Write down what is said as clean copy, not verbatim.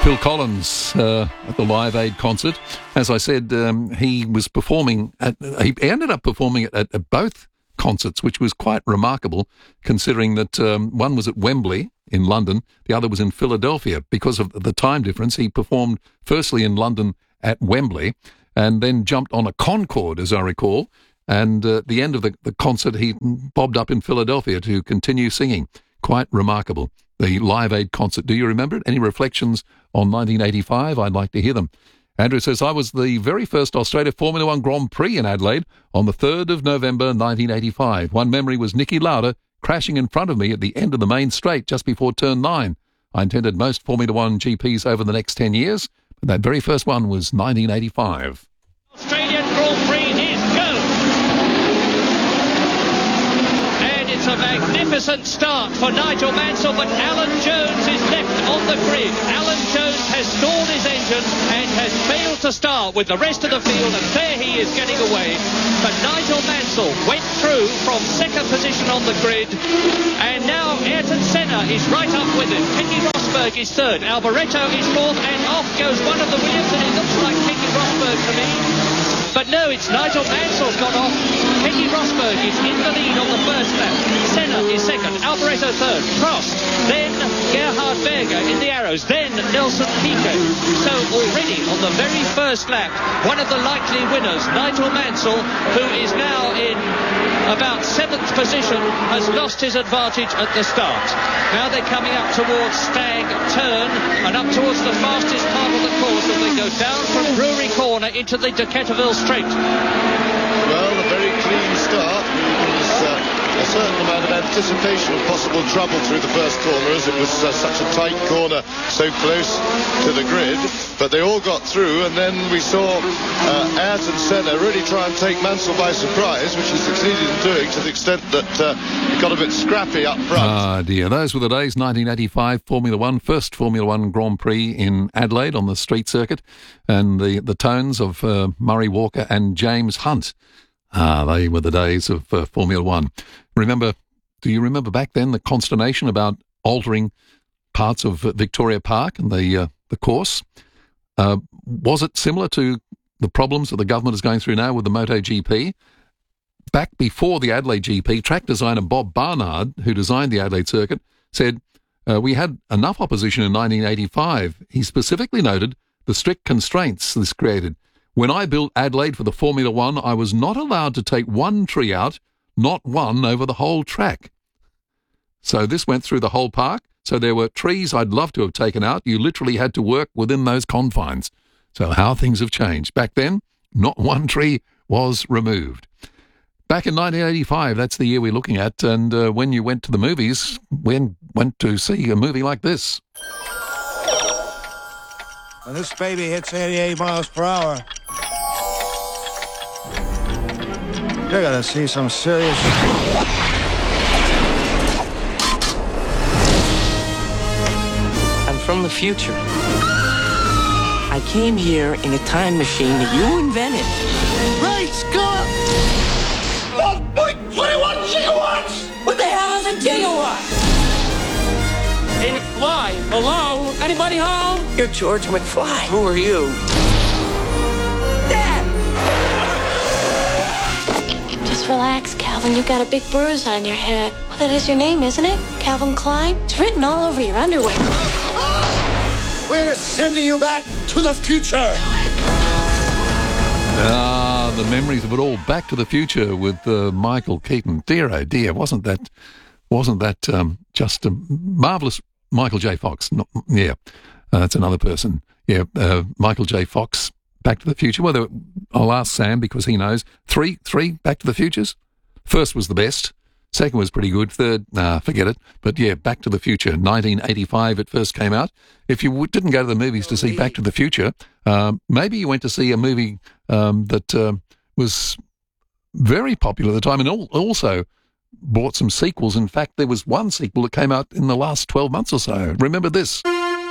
Phil Collins at the Live Aid concert. As I said, he was performing he ended up performing at both concerts, which was quite remarkable, considering that one was at Wembley in London, the other was in Philadelphia. Because of the time difference, he performed firstly in London at Wembley and then jumped on a Concorde, as I recall, and at the end of the concert, he bobbed up in Philadelphia to continue singing. Quite remarkable. The Live Aid concert. Do you remember it? Any reflections on 1985? I'd like to hear them. Andrew says, I was the very first Australia Formula One Grand Prix in Adelaide on the 3rd of November 1985. One memory was Niki Lauda crashing in front of me at the end of the main straight just before turn 9. I attended most Formula One GPs over the next 10 years, but that very first one was 1985. Australian Grand Prix is go! And it's a magnificent start for Nigel Mansell, but Alan Jones is left on the grid. Alan Jones has stalled his engine and has failed to start with the rest of the field, and there he is getting away. But Nigel Mansell went through from second position on the grid, and now Ayrton Senna is right up with him. Keke Rosberg is third, Alboreto is fourth, and off goes one of the Williams, and it looks like Keke Rosberg to me. But no, it's Nigel Mansell's gone off. Keke Rosberg is in the lead on the first lap. Senna is second, Alboreto third, Prost, then Gerhard Berger in the arrows, then Nelson Piquet. So already on the very first lap, one of the likely winners, Nigel Mansell, who is now in about 7th position, has lost his advantage at the start. Now they're coming up towards Stag Turn and up towards the fastest part of the course as they go down from Brewery Corner into the Decaturville Straight. Well, a very clean start. There was a certain amount of anticipation of possible trouble through the first corner, as it was such a tight corner so close to the grid, but they all got through, and then we saw Ayrton Senna really try and take Mansell by surprise, which he succeeded in doing to the extent that he got a bit scrappy up front. Ah, dear. Those were the days, 1985 Formula One, first Formula One Grand Prix in Adelaide on the street circuit, and the tones of Murray Walker and James Hunt. They were the days of Formula One. Do you remember back then the consternation about altering parts of Victoria Park and the course? Was it similar to the problems that the government is going through now with the MotoGP? Back before the Adelaide GP, track designer Bob Barnard, who designed the Adelaide circuit, said, we had enough opposition in 1985. He specifically noted the strict constraints this created. When I built Adelaide for the Formula One, I was not allowed to take one tree out, not one over the whole track. So this went through the whole park. So there were trees I'd love to have taken out. You literally had to work within those confines. So how things have changed. Back then, not one tree was removed. Back in 1985, that's the year we're looking at. And when you went to the movies, went to see a movie like this. When this baby hits 88 miles per hour, you're gonna see some serious... I'm from the future. I came here in a time machine that you invented. Great Scott! 1.21 gigawatts! What the hell is a gigawatt? And fly. Hello? Anybody home? You're George McFly. Who are you? Dad! Just relax, Calvin. You got a big bruise on your head. Well, that is your name, isn't it? Calvin Klein? It's written all over your underwear. We're sending you back to the future! The memories of it all. Back to the Future with Michael Keaton. Dear, oh dear, wasn't that just a marvellous... Michael J. Fox. That's another person. Yeah, Michael J. Fox, Back to the Future. Well, I'll ask Sam because he knows. Three Back to the Futures. First was the best. Second was pretty good. Third, forget it. But yeah, Back to the Future. 1985 it first came out. If you didn't go to the movies to see Back to the Future, maybe you went to see a movie that was very popular at the time and also brought some sequels. In fact, there was one sequel that came out in the last 12 months or so. Remember this?